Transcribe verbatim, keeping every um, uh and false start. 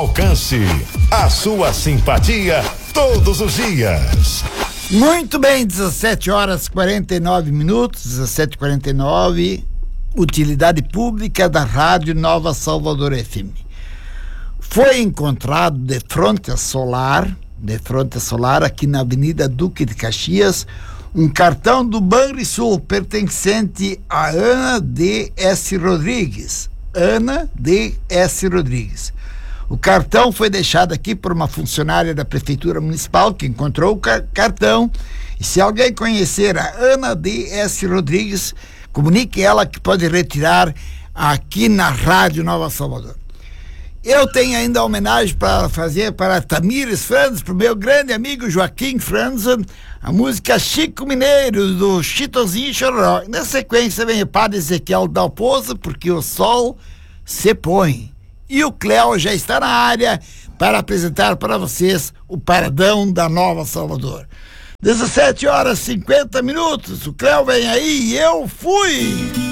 Alcance a sua simpatia todos os dias. Muito bem, dezessete horas e quarenta e nove minutos, dezessete e quarenta e nove, utilidade pública da Rádio Nova Salvador F M. Foi encontrado de fronte solar, de fronte solar, aqui na Avenida Duque de Caxias, um cartão do Banrisul pertencente a Ana D S Rodrigues. Ana D S Rodrigues. O cartão foi deixado aqui por uma funcionária da Prefeitura Municipal que encontrou o car- cartão. E se alguém conhecer a Ana D S Rodrigues, comunique ela que pode retirar aqui na Rádio Nova Salvador. Eu tenho ainda a homenagem para fazer para Tamires Franz, para o meu grande amigo Joaquim Franz, a música Chico Mineiro, do Chitozinho Chororó. Na sequência vem o Padre Ezequiel Dalpozo, porque o sol se põe. E o Cléo já está na área para apresentar para vocês o Paradão da Nova Salvador. dezessete horas e cinquenta minutos, o Cléo vem aí e eu fui!